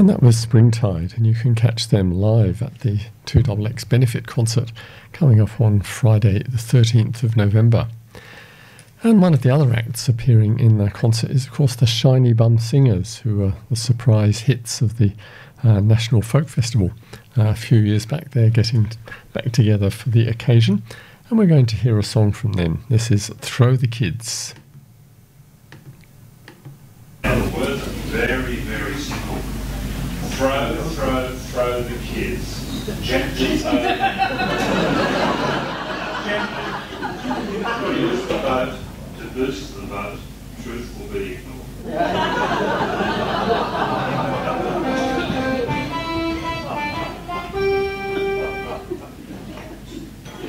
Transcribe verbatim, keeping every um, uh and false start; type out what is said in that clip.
And that was Springtide, and you can catch them live at the two X X Benefit Concert coming up on Friday the thirteenth of November. And one of the other acts appearing in the concert is, of course, the Shiny Bum Singers, who are the surprise hits of the uh, National Folk Festival. Uh, a few years back, they're getting t- back together for the occasion, and we're going to hear a song from them. This is Throw the Kids. And the words are very, very simple. Throw, throw, throw the kids. Gently throw them. Gently. Use the boat to boost the boat. Truth will be ignored.